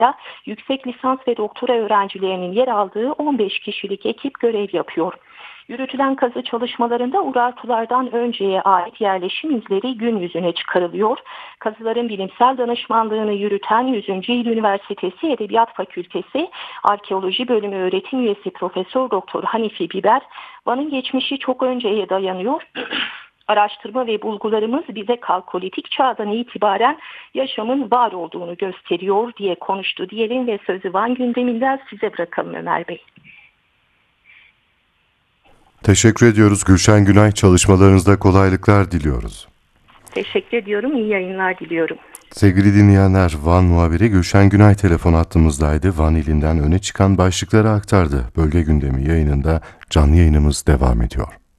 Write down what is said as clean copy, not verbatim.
yüksek lisans ve doktora öğrencilerinin yer aldığı 15 kişilik ekip görev yapıyor. Yürütülen kazı çalışmalarında Urartulardan önceye ait yerleşim izleri gün yüzüne çıkarılıyor. Kazıların bilimsel danışmanlığını yürüten 100. Yıl Üniversitesi Edebiyat Fakültesi Arkeoloji Bölümü öğretim üyesi Profesör Doktor Hanifi Biber, Van'ın geçmişi çok önceye dayanıyor. Araştırma ve bulgularımız bize Kalkolitik çağdan itibaren yaşamın var olduğunu gösteriyor diye konuştu diyelim ve sözü Van gündeminden size bırakalım Ömer Bey. Teşekkür ediyoruz Gülşen Günay. Çalışmalarınızda kolaylıklar diliyoruz. Teşekkür ediyorum. İyi yayınlar diliyorum. Sevgili dinleyenler, Van muhabiri Gülşen Günay telefon hattımızdaydı. Van ilinden öne çıkan başlıkları aktardı. Bölge gündemi yayınında canlı yayınımız devam ediyor.